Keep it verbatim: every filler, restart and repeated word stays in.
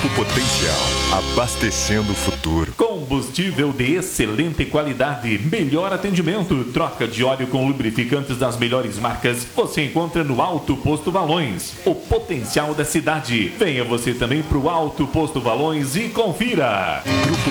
Grupo Potencial, abastecendo o futuro. Combustível de excelente qualidade, melhor atendimento, troca de óleo com lubrificantes das melhores marcas, você encontra no Alto Posto Valões, o potencial da cidade. Venha você também para o Alto Posto Valões e confira. Grupo